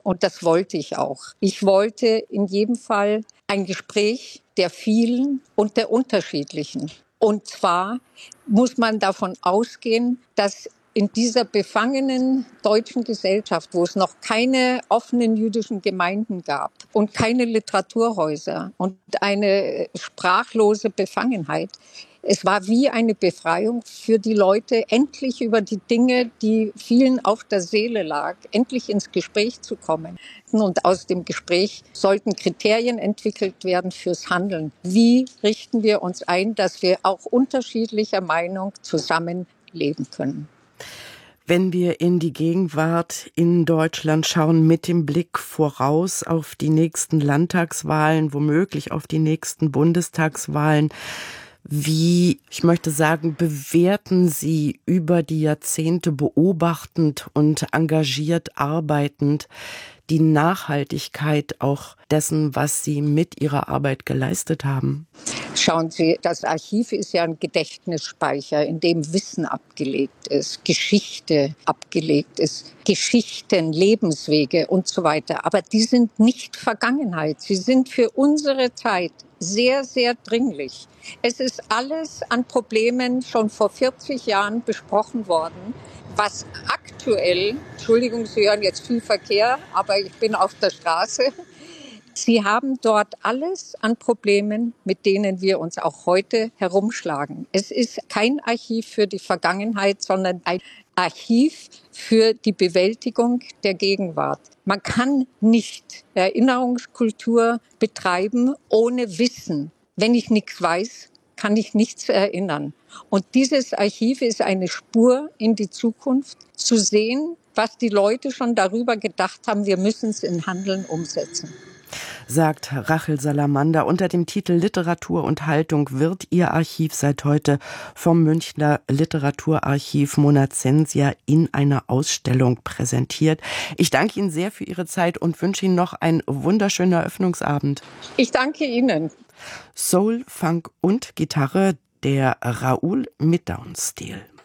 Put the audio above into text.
Und das wollte ich auch. Ich wollte in jedem Fall ein Gespräch der vielen und der unterschiedlichen. Und zwar muss man davon ausgehen, dass in dieser befangenen deutschen Gesellschaft, wo es noch keine offenen jüdischen Gemeinden gab und keine Literaturhäuser und eine sprachlose Befangenheit, es war wie eine Befreiung für die Leute, endlich über die Dinge, die vielen auf der Seele lag, endlich ins Gespräch zu kommen. Und aus dem Gespräch sollten Kriterien entwickelt werden fürs Handeln. Wie richten wir uns ein, dass wir auch unterschiedlicher Meinung zusammenleben können? Wenn wir in die Gegenwart in Deutschland schauen, mit dem Blick voraus auf die nächsten Landtagswahlen, womöglich auf die nächsten Bundestagswahlen, wie, ich möchte sagen, bewerten Sie über die Jahrzehnte beobachtend und engagiert arbeitend die Nachhaltigkeit auch dessen, was Sie mit Ihrer Arbeit geleistet haben? Schauen Sie, das Archiv ist ja ein Gedächtnisspeicher, in dem Wissen abgelegt ist, Geschichte abgelegt ist, Geschichten, Lebenswege und so weiter. Aber die sind nicht Vergangenheit. Sie sind für unsere Zeit sehr, sehr dringlich. Es ist alles an Problemen schon vor 40 Jahren besprochen worden, was aktuell, Entschuldigung, Sie hören jetzt viel Verkehr, aber ich bin auf der Straße. Sie haben dort alles an Problemen, mit denen wir uns auch heute herumschlagen. Es ist kein Archiv für die Vergangenheit, sondern ein Archiv für die Bewältigung der Gegenwart. Man kann nicht Erinnerungskultur betreiben ohne Wissen. Wenn ich nichts weiß, kann ich nichts erinnern. Und dieses Archiv ist eine Spur in die Zukunft, zu sehen, was die Leute schon darüber gedacht haben, wir müssen es in Handeln umsetzen. Sagt Rachel Salamander. Unter dem Titel Literatur und Haltung wird ihr Archiv seit heute vom Münchner Literaturarchiv Monacensia in einer Ausstellung präsentiert. Ich danke Ihnen sehr für Ihre Zeit und wünsche Ihnen noch einen wunderschönen Eröffnungsabend. Ich danke Ihnen. Soul, Funk und Gitarre, der Raoul mit Downstil.